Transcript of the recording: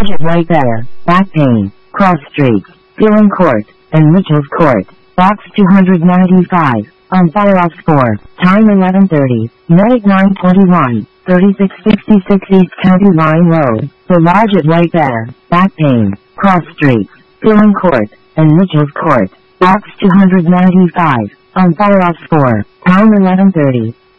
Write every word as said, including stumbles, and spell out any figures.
Large at White Bear, back pain, cross streets, Dillon Court, and Mitchell's Court. Box two ninety-five, on Fireoff four, time eleven thirty, Medic nine twenty-one, thirty-six sixty-six East County Line Road, The Lodge at White Bear, back pain, cross streets, Dillon Court, and Mitchell's Court. Box two ninety-five, on Fireoff four, time eleven thirty,